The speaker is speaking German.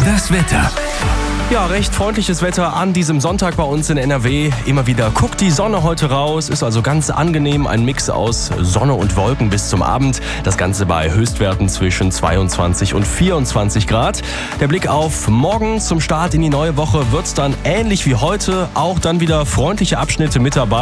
Das Wetter. Ja, recht freundliches Wetter an diesem Sonntag bei uns in NRW. Immer wieder guckt die Sonne heute raus, ist also ganz angenehm. Ein Mix aus Sonne und Wolken bis zum Abend. Das Ganze bei Höchstwerten zwischen 22 und 24 Grad. Der Blick auf morgen zum Start in die neue Woche wird's dann ähnlich wie heute. Auch dann wieder freundliche Abschnitte mit dabei.